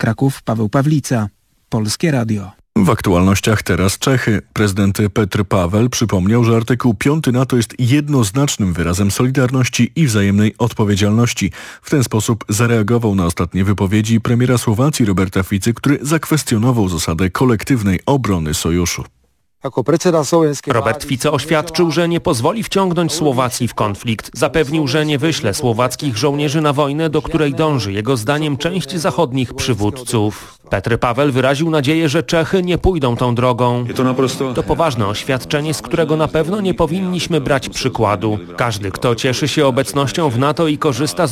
Kraków, Paweł Pawlica, Polskie Radio. W aktualnościach teraz Czechy. Prezydent Petr Paweł przypomniał, że artykuł 5 NATO jest jednoznacznym wyrazem solidarności i wzajemnej odpowiedzialności. W ten sposób zareagował na ostatnie wypowiedzi premiera Słowacji Roberta Ficy, który zakwestionował zasadę kolektywnej obrony sojuszu. Robert Fico oświadczył, że nie pozwoli wciągnąć Słowacji w konflikt. Zapewnił, że nie wyśle słowackich żołnierzy na wojnę, do której dąży jego zdaniem część zachodnich przywódców. Petr Paweł wyraził nadzieję, że Czechy nie pójdą tą drogą. To poważne oświadczenie, z którego na pewno nie powinniśmy brać przykładu. Każdy, kto cieszy się obecnością w NATO i korzysta z